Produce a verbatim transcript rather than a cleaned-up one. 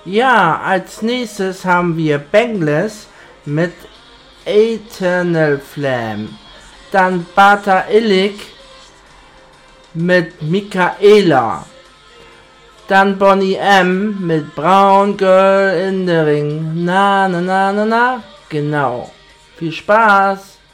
Ja, als nächstes haben wir Bangless mit Eternal Flame. Dann Bata Illik mit Michaela. Dann Bonnie M mit Brown Girl in the Ring. Na na na na na. Genau. Viel Spaß.